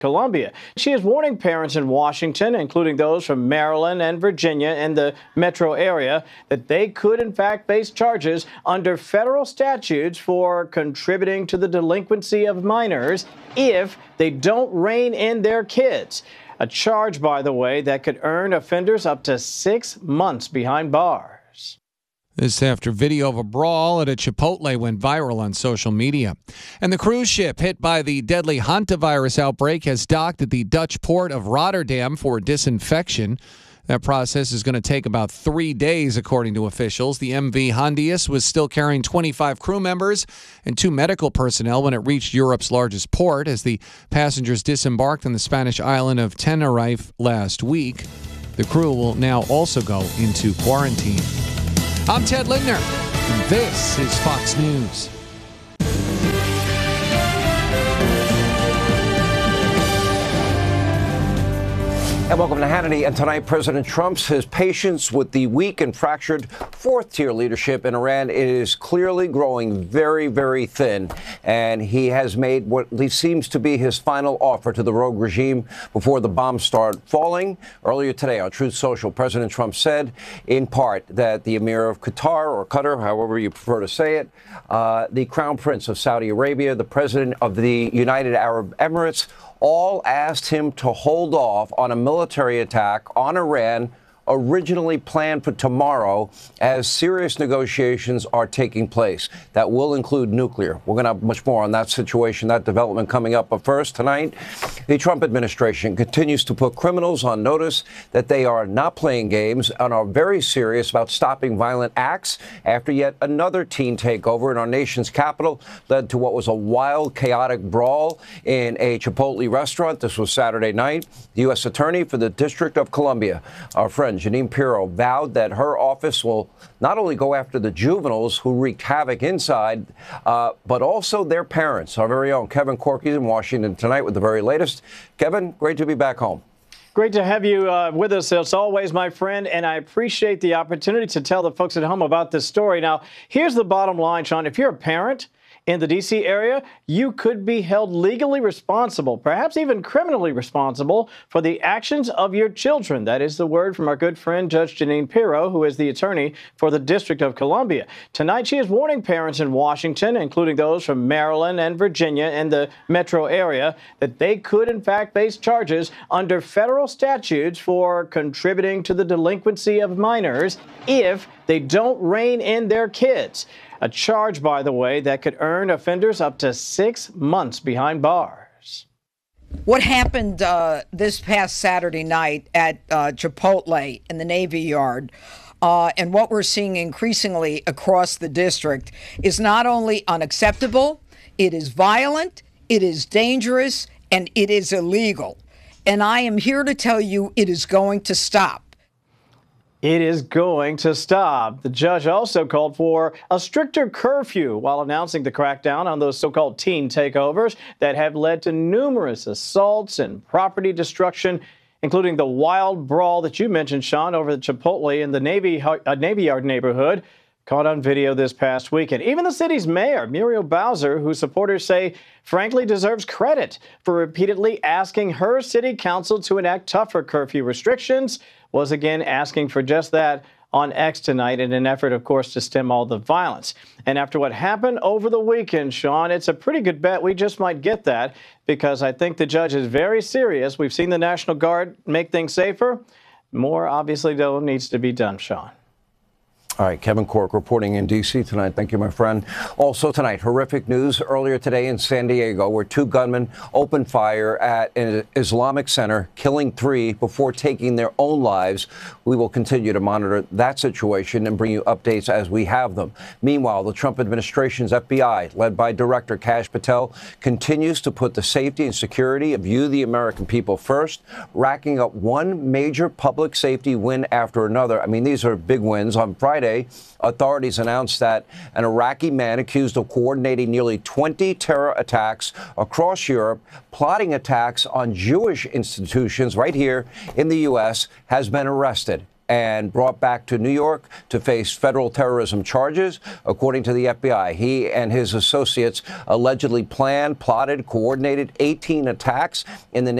Columbia. She is warning parents in Washington, including those from Maryland and Virginia and the metro area, that they could in fact face charges under federal statutes for contributing to the delinquency of minors if they don't rein in their kids. A charge, by the way, that could earn offenders up to 6 months behind bars. This after video of a brawl at a Chipotle went viral on social media. And the cruise ship hit by the deadly hantavirus outbreak has docked at the Dutch port of Rotterdam for disinfection. That process is going to take about 3 days, according to officials. The MV Hondius was still carrying 25 crew members and 2 medical personnel when it reached Europe's largest port as the passengers disembarked on the Spanish island of Tenerife last week. The crew will now also go into quarantine. I'm Ted Lindner, and this is Fox News. And welcome to Hannity. And tonight, President Trump's his patience with the weak and fractured fourth-tier leadership in Iran is clearly growing very, very thin. And he has made what seems to be his final offer to the rogue regime before the bombs start falling. Earlier today on Truth Social, President Trump said, in part, that the Emir of Qatar, or Qatar, however you prefer to say it, the Crown Prince of Saudi Arabia, the President of the United Arab Emirates, all asked him to hold off on a military attack on Iran originally planned for tomorrow as serious negotiations are taking place. That will include nuclear. We're going to have much more on that situation, that development coming up. But first, tonight, the Trump administration continues to put criminals on notice that they are not playing games and are very serious about stopping violent acts after yet another teen takeover in our nation's capital led to what was a wild, chaotic brawl in a Chipotle restaurant. This was Saturday night. The U.S. Attorney for the District of Columbia, our friend Jeanine Pirro, vowed that her office will not only go after the juveniles who wreaked havoc inside, but also their parents. Our very own Kevin Corke in Washington tonight with the very latest. Kevin, great to be back home. Great to have you with us as always, my friend, and I appreciate the opportunity to tell the folks at home about this story. Now, here's the bottom line, Sean. If you're a parent in the D.C. area, you could be held legally responsible, perhaps even criminally responsible, for the actions of your children. That is the word from our good friend, Judge Jeanine Pirro, who is the attorney for the District of Columbia. Tonight, she is warning parents in Washington, including those from Maryland and Virginia and the metro area, that they could, in fact, face charges under federal statutes for contributing to the delinquency of minors if they don't rein in their kids. A charge, by the way, that could earn offenders up to 6 months behind bars. What happened this past Saturday night at Chipotle in the Navy Yard, and what we're seeing increasingly across the district, is not only unacceptable, it is violent, it is dangerous, and it is illegal. And I am here to tell you it is going to stop. It is going to stop. The judge also called for a stricter curfew while announcing the crackdown on those so-called teen takeovers that have led to numerous assaults and property destruction, including the wild brawl that you mentioned, Sean, over the Chipotle in the Navy Yard neighborhood, caught on video this past weekend. Even the city's mayor, Muriel Bowser, who supporters say frankly deserves credit for repeatedly asking her city council to enact tougher curfew restrictions, was again asking for just that on X tonight in an effort, of course, to stem all the violence. And after what happened over the weekend, Sean, it's a pretty good bet we just might get that, because I think the judge is very serious. We've seen the National Guard make things safer. More, obviously, though, needs to be done, Sean. All right, Kevin Corke reporting in D.C. tonight. Thank you, my friend. Also tonight, horrific news earlier today in San Diego, where 2 gunmen opened fire at an Islamic center, killing 3 before taking their own lives. We will continue to monitor that situation and bring you updates as we have them. Meanwhile, the Trump administration's FBI, led by Director Kash Patel, continues to put the safety and security of you, the American people, first, racking up one major public safety win after another. I mean, these are big wins. On Friday, authorities announced that an Iraqi man accused of coordinating nearly 20 terror attacks across Europe, plotting attacks on Jewish institutions right here in the U.S., has been arrested. and brought back to New York to face federal terrorism charges. According to the FBI, he and his associates allegedly planned, plotted, coordinated 18 attacks in the